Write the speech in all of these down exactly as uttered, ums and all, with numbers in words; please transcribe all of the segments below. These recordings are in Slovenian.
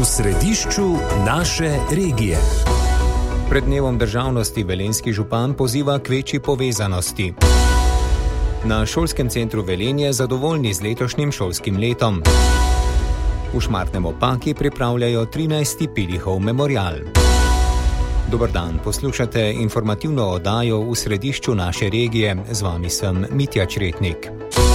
v središču naše regije. Pred dnevom državnosti velenjski župan poziva k večji povezanosti. Na šolskem centru Velenje zadovoljni z letošnjim šolskim letom. V Šmartnem ob Paki pripravljajo trinajsti Pilihov memorial. Dober dan, poslušate informativno oddajo v središču naše regije. Z vami sem Mitja Čretnik.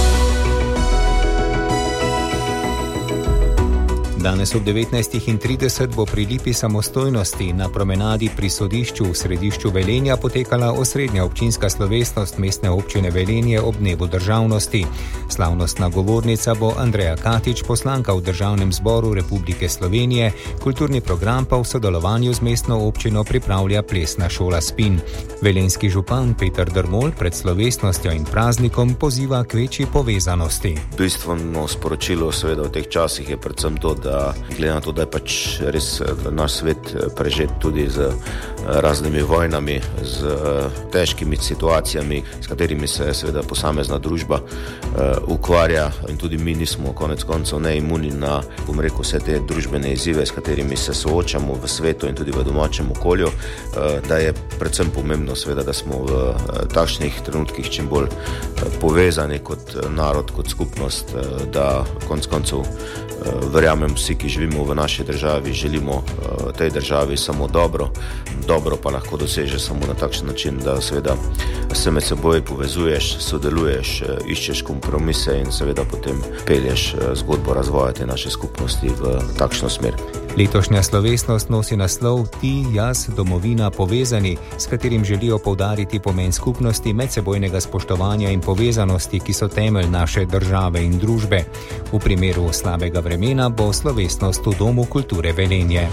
Danes ob devetnajstih trideset bo pri lipi samostojnosti na promenadi pri sodišču v središču Velenja potekala osrednja občinska slovesnost Mestne občine Velenje ob dnevu državnosti. Slavnostna govornica bo Andreja Katič, poslanka v Državnem zboru Republike Slovenije, kulturni program pa v sodelovanju z mestno občino pripravlja plesna šola Spin. Velenjski župan Peter Drmol pred slovesnostjo in praznikom poziva k večji povezanosti. Bistveno sporočilo seveda v teh časih je predvsem to, da glede na to, da je pač res naš svet prežet tudi z raznimi vojnami, z težkimi situacijami, s katerimi se seveda posamezna družba uh, ukvarja, in tudi mi nismo konec koncev neimuni na, bom rekel, vse te družbene izzive, s katerimi se soočamo v svetu in tudi v domačem okolju, uh, da je predvsem pomembno seveda, da smo v uh, takšnih trenutkih čim bolj uh, povezani kot narod, kot skupnost, uh, da konec koncev uh, verjamem vsi, ki živimo v naši državi, želimo uh, tej državi samo dobro. Dobro pa lahko doseže samo na takšen način, da seveda se med seboj povezuješ, sodeluješ, iščeš kompromise in seveda potem pelješ zgodbo razvoja te naše skupnosti v takšno smer. Letošnja slovesnost nosi naslov Ti, jaz, domovina, povezani, s katerim želijo poudariti pomen skupnosti, medsebojnega spoštovanja in povezanosti, ki so temelj naše države in družbe. V primeru slabega vremena bo slovesnost v Domu kulture Velenje.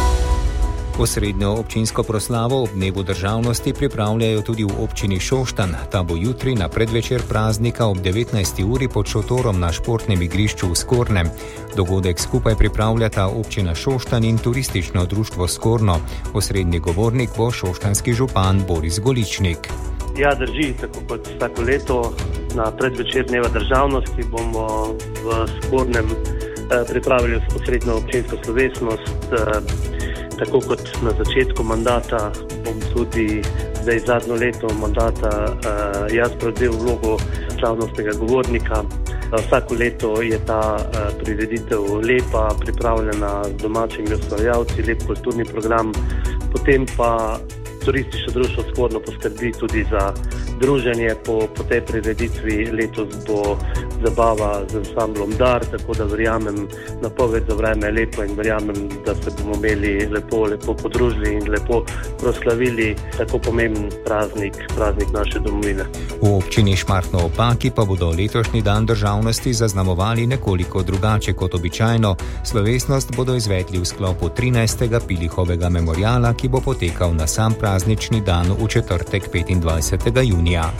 Osrednjo občinsko proslavo ob dnevu državnosti pripravljajo tudi v občini Šoštanj. Ta bo jutri na predvečer praznika ob devetnajsti uri pod šotorom na športnem igrišču v Skornem. Dogodek skupaj pripravljata občina Šoštanj in turistično društvo Skorno. Osrednji govornik bo šoštanjski župan Boris Goličnik. Ja, drži, tako kot vsako leto na predvečer dneva državnosti bomo v Skornem eh, pripravili osrednjo občinsko slovesnost. Eh, Tako kot na začetku mandata bom tudi zdaj zadnjo leto mandata uh, jaz prevzel vlogo slavnostnega govornika. Vsako leto je ta uh, prireditev lepa, pripravljena z domačimi ustvarjalci, lep kulturni program. Potem pa turistično društvo Skorno poskrbi tudi za druženje po, po tej prireditvi. Letos bo zabava z ansamblom Dar, tako da verjamem, napoved za vreme je lepo in verjamem, da se bomo imeli lepo, lepo podružili in lepo proslavili tako pomemben praznik, praznik naše domovine. V občini Šmartno ob Paki pa bodo letošnji dan državnosti zaznamovali nekoliko drugače kot običajno. Slovesnost bodo izvedli v sklopu trinajstega Pilihovega memoriala, ki bo potekal na sam praznični dan v četrtek petindvajsetega junija.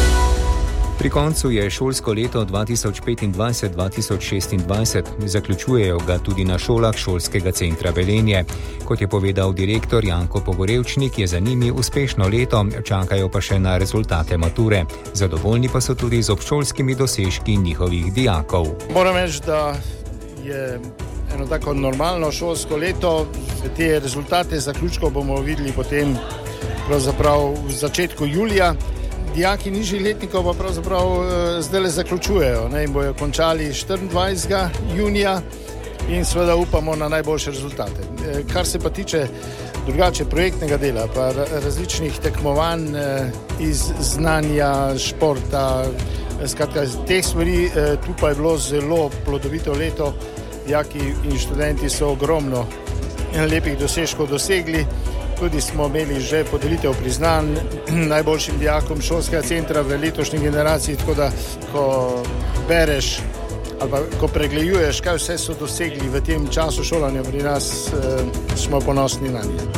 Pri koncu je šolsko leto dva tisoč petindvajset dva tisoč šestindvajset, zaključujejo ga tudi na šolah šolskega centra Velenje. Kot je povedal direktor Janko Pogorevčnik, je za njimi uspešno leto, čakajo pa še na rezultate mature. Zadovoljni pa so tudi z obšolskimi dosežki njihovih dijakov. Moram reči, da je eno tako normalno šolsko leto. Te rezultate zaključkov bomo videli potem pravzaprav v začetku julija. Dijaki nižjih letnikov pa pravzaprav zdaj le zaključujejo, ne, in bojo končali štiriindvajsetega junija in seveda upamo na najboljše rezultate. Kar se pa tiče drugače projektnega dela, pa različnih tekmovanj iz znanja, športa, skratka teh stvari, tu pa je bilo zelo plodovito leto. Dijaki in študenti so ogromno lepih dosežkov dosegli. Tudi smo imeli že podelitev priznanj najboljšim dijakom šolskega centra v letošnji generaciji, tako da ko bereš ali pa ko pregleduješ, kaj vse so dosegli v tem času šolanja pri nas, smo ponosni na nje.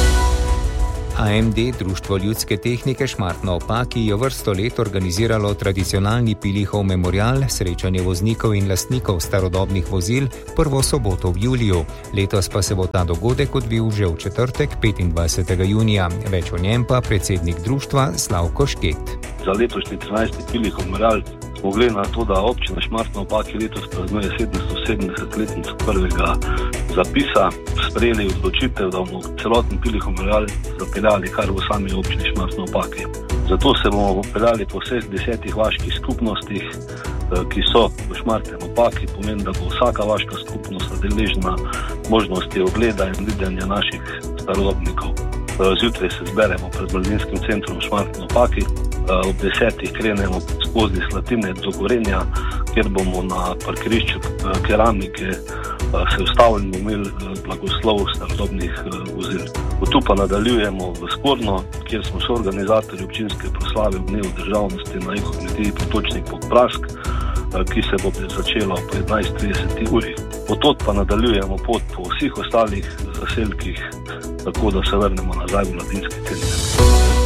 A M D, Društvo ljudske tehnike Šmartno ob Paki, je vrsto let organiziralo tradicionalni Pilihov memorial, srečanje voznikov in lastnikov starodobnih vozil, prvo soboto v juliju. Letos pa se bo ta dogodek odvil že v četrtek petindvajsetega junija. Več o njem pa predsednik društva Slavko Šket. Za letošnji trinajsti Pilihov memorial smo glede na to, da občina Šmartno ob Paki letos praznuje sedemsto sedemdesetletnico prvega zapisa sprejeli odločitev, da bomo celoten Pilihov memorial zapeljali kar v sami občini Šmartno ob Paki. Zato se bomo popeljali po vseh desetih vaških skupnostih, ki so v Šmartnem ob Paki. Pomeni, da bo vsaka vaška skupnost deležna možnosti ogleda in videnja naših starodobnikov. Zjutraj se zberemo pred mladinskim centrom Šmartno ob Paki. Ob desetih krenemo skozi Slatine do Gorenja, kjer bomo na parkirišču keramike se ustavili in imeli blagoslov starodobnih vozil. Od tu pa nadaljujemo v Skorno, kjer smo soorganizatorji občinske proslave v dnevu državnosti na ekokmetiji Potočnik Podprask, ki se bo začela po enajst trideset uri. Od pa nadaljujemo pot po vseh ostalih zaselkih, tako da se vrnemo nazaj v mladinski center.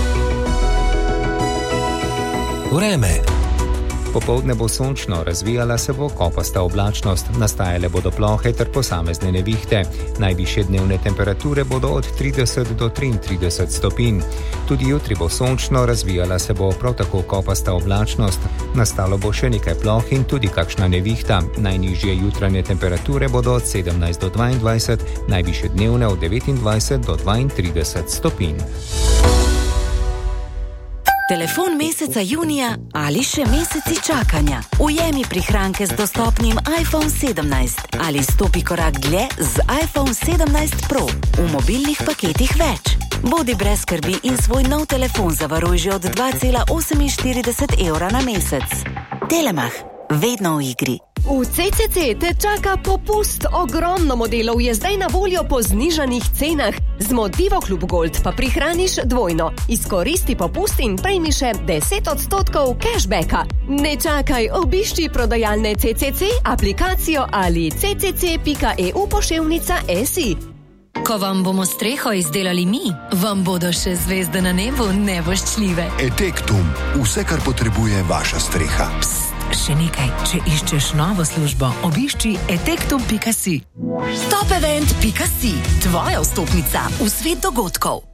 Vreme. Popoldne bo sončno, razvijala se bo kopasta oblačnost, nastajale bodo plohe ter posamezne nevihte. Najvišje dnevne temperature bodo od trideset do triintrideset stopinj. Tudi jutri bo sončno, razvijala se bo prav tako kopasta oblačnost, nastalo bo še nekaj ploh in tudi kakšna nevihta. Najnižje jutranje temperature bodo od sedemnajst do dvaindvajset, najvišje dnevne od devetindvajset do dvaintrideset stopinj. Telefon meseca junija ali še meseci čakanja. Ujemi prihranke z dostopnim iPhone sedemnajst ali stopi korak dlje z iPhone sedemnajst Pro v mobilnih paketih več. Bodi brez skrbi in svoj nov telefon zavaruj že od dva cela oseminštirideset evra na mesec. Telemach, vedno v igri. V C C C te čaka popust. Ogromno modelov je zdaj na voljo po znižanih cenah. Z Modivo Klub Gold pa prihraniš dvojno. Izkoristi popust in prejmi še deset odstotkov cashbacka. Ne čakaj, obišči prodajalne C C C, aplikacijo ali c c c pika e u poševnica si. Ko vam bomo streho izdelali mi, vam bodo še zvezde na nebu nevoščljive. Etektum, vse, kar potrebuje vaša streha. Psst, še nekaj, če iščeš novo službo, obišči etektum pika si. Topevent pika si, tvoja vstopnica v svet dogodkov.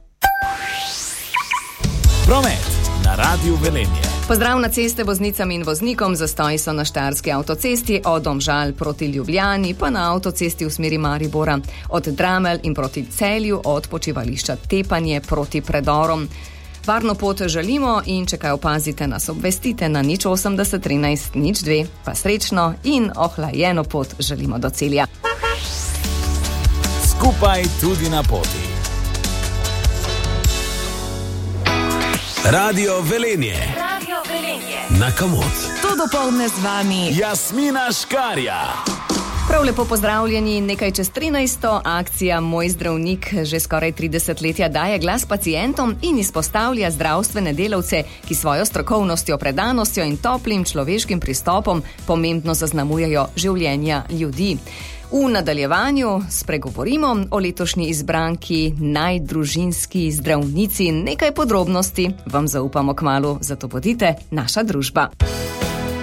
Promet na Radiu Velenje. Pozdrav na ceste voznicam in voznikom. Zastoji so na Štajerski avtocesti od Domžal proti Ljubljani, pa na avtocesti v smeri Maribora, od Dramelj in proti Celju, od počivališča Tepanje proti predorom. Varno pot želimo in če kaj opazite, nas obvestite na nič osemdeset trinajst nič dve, pa srečno in ohlajeno pot želimo do cilja. Skupaj tudi na poti. Radio Velenje. Radio Velenje. Na Kamot. To dopoldne z vami Jasmina Škarja. Prav lepo pozdravljeni, nekaj čez trinajsto, akcija Moj zdravnik že skoraj tridesetletja daje glas pacientom in izpostavlja zdravstvene delavce, ki svojo strokovnostjo, predanostjo in toplim človeškim pristopom pomembno zaznamujejo življenja ljudi. V nadaljevanju spregovorimo o letošnji izbranki najdružinski zdravnici. Nekaj podrobnosti vam zaupamo kmalu, zato bodite naša družba.